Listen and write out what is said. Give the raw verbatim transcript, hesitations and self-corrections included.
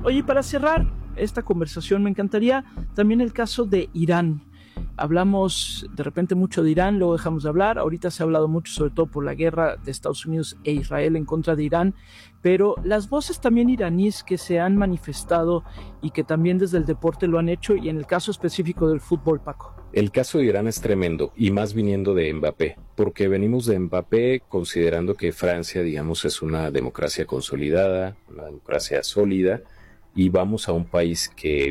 Oye, y para cerrar esta conversación me encantaría también el caso de Irán. Hablamos de repente mucho de Irán, luego dejamos de hablar. Ahorita se ha hablado mucho sobre todo por la guerra de Estados Unidos e Israel en contra de Irán, pero las voces también iraníes que se han manifestado y que también desde el deporte lo han hecho, y en el caso específico del fútbol, Paco. El caso de Irán es tremendo, y más viniendo de Mbappé, porque venimos de Mbappé considerando que Francia, digamos, es una democracia consolidada, una democracia sólida, y vamos a un país que